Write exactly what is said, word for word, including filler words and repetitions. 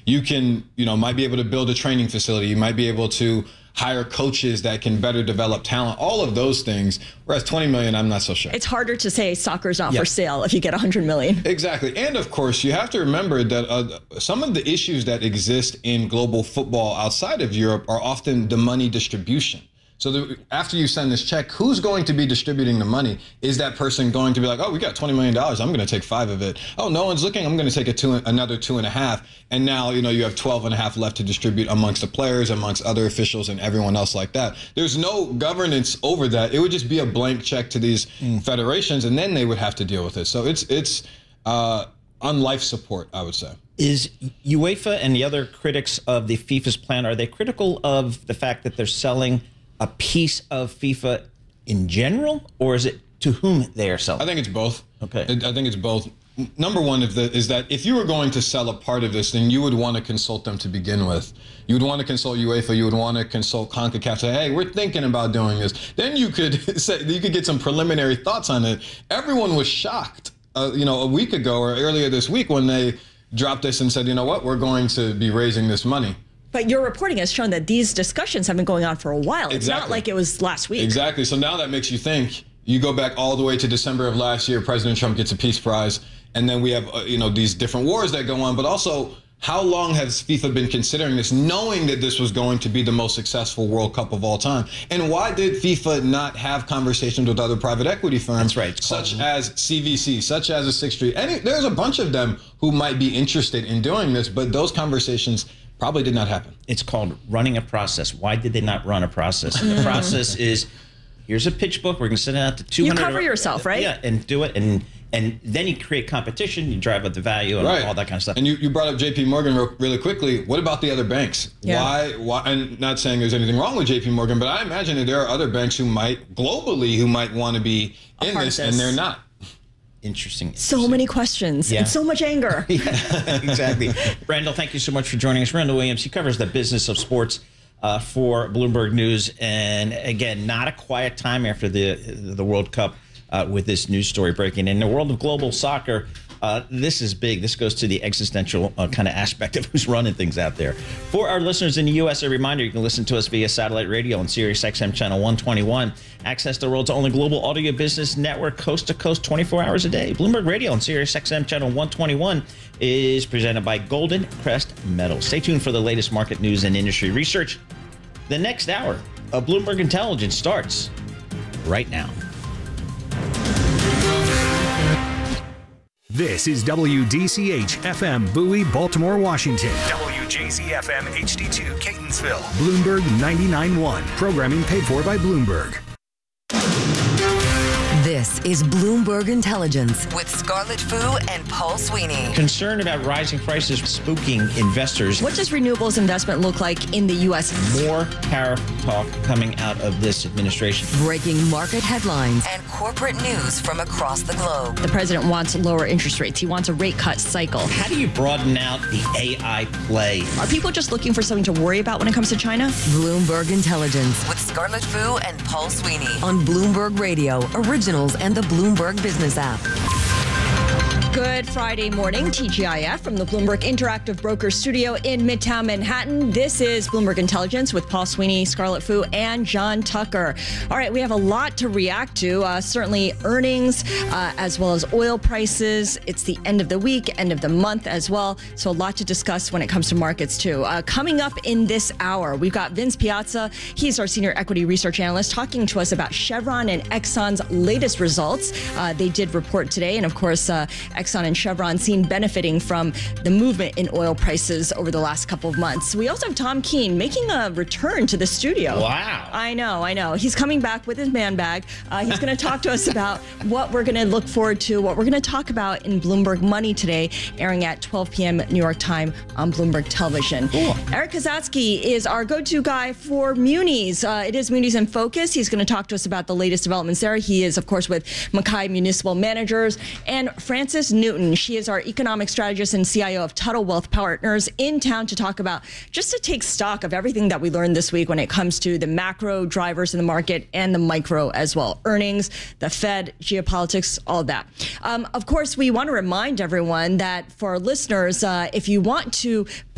You can, you know, might be able to build a training facility. You might be able to hire coaches that can better develop talent, all of those things. Whereas twenty million, I'm not so sure. It's harder to say soccer's not yep. for sale if you get one hundred million. Exactly. And of course, you have to remember that uh, some of the issues that exist in global football outside of Europe are often the money distribution. So the, after you send this check, who's going to be distributing the money? Is that person going to be like, oh, we got twenty million dollars, I'm going to take five of it. Oh, no one's looking, I'm going to take a two, another two and a half. And now, you know, you have twelve and a half left to distribute amongst the players, amongst other officials and everyone else like that. There's no governance over that. It would just be a blank check to these mm. federations, and then they would have to deal with it. So it's, it's uh, on life support, I would say. Is UEFA and the other critics of the FIFA's plan, are they critical of the fact that they're selling a piece of FIFA in general, or is it to whom they are selling? I think it's both. Okay. I think it's both. Number one is, the, is that if you were going to sell a part of this, then you would want to consult them to begin with. You would want to consult UEFA. You would want to consult CONCACAF. Say, hey, we're thinking about doing this. Then you could say you could get some preliminary thoughts on it. Everyone was shocked, uh, you know, a week ago or earlier this week when they dropped this and said, you know what, we're going to be raising this money. But your reporting has shown that these discussions have been going on for a while. It's exactly. not like it was last week. Exactly. So now that makes you think. You go back all the way to December of last year, President Trump gets a peace prize, and then we have uh, you know these different wars that go on. But also, how long has FIFA been considering this, knowing that this was going to be the most successful World Cup of all time? And why did FIFA not have conversations with other private equity firms, That's right. such as C V C, such as a Sixth Street? Any, there's a bunch of them who might be interested in doing this, but those conversations probably did not happen. It's called running a process. Why did they not run a process? And the process is, here's a pitch book. We're going to send it out to two hundred. You cover yourself, right? Yeah, and do it. And and then you create competition. You drive up the value and right. all that kind of stuff. And you, you brought up J P Morgan real, really quickly. What about the other banks? Yeah. Why? Why? And not saying there's anything wrong with J P Morgan, but I imagine that there are other banks who might, globally, who might want to be in this, this, and they're not. Interesting. So many questions yeah. and so much anger. Yeah, exactly. Randall, thank you so much for joining us. Randall Williams, he covers the business of sports uh, for Bloomberg News. And again, not a quiet time after the the World Cup uh, with this news story breaking. In the world of global soccer, uh, this is big. This goes to the existential uh, kind of aspect of who's running things out there. For our listeners in the U S, a reminder, you can listen to us via satellite radio on Sirius X M channel one twenty-one. Access the world's only global audio business network, coast to coast, twenty-four hours a day. Bloomberg Radio on Sirius X M channel one twenty-one is presented by Golden Crest Metals. Stay tuned for the latest market news and industry research. The next hour of Bloomberg Intelligence starts right now. This is W D C H F M Bowie, Baltimore, Washington. W J Z F M H D two, Catonsville. Bloomberg ninety-nine point one. Programming paid for by Bloomberg. This is Bloomberg Intelligence with Scarlett Fu and Paul Sweeney. Concern about rising prices spooking investors. What does renewables investment look like in the U S? More tariff talk coming out of this administration. Breaking market headlines and corporate news from across the globe. The president wants lower interest rates. He wants a rate cut cycle. How do you broaden out the A I play? Are people just looking for something to worry about when it comes to China? Bloomberg Intelligence with Scarlett Fu and Paul Sweeney on Bloomberg Radio, Originals, and the Bloomberg Business app. Good Friday morning, T G I F from the Bloomberg Interactive Brokers Studio in Midtown Manhattan. This is Bloomberg Intelligence with Paul Sweeney, Scarlett Fu, and John Tucker. All right, we have a lot to react to. Uh, certainly earnings, uh, as well as oil prices. It's the end of the week, end of the month as well. So a lot to discuss when it comes to markets, too. Uh, coming up in this hour, we've got Vince Piazza. He's our senior equity research analyst talking to us about Chevron and Exxon's latest results. Uh, they did report today, and of course, uh, Exxon and Chevron seen benefiting from the movement in oil prices over the last couple of months. We also have Tom Keene making a return to the studio. Wow. I know, I know. He's coming back with his man bag. Uh, he's going to talk to us about what we're going to look forward to, what we're going to talk about in Bloomberg Money today, airing at twelve p.m. New York time on Bloomberg Television. Cool. Eric Kazatsky is our go-to guy for Munis. Uh, it is Munis in Focus. He's going to talk to us about the latest developments there. He is, of course, with Mackay Municipal Managers. And Frances Newton, she is our economic strategist and C I O of Tuttle Wealth Partners, in town to talk about, just to take stock of everything that we learned this week when it comes to the macro drivers in the market and the micro as well. Earnings, the Fed, geopolitics, all of that. Um, of course, we want to remind everyone that for our listeners, uh, if you want to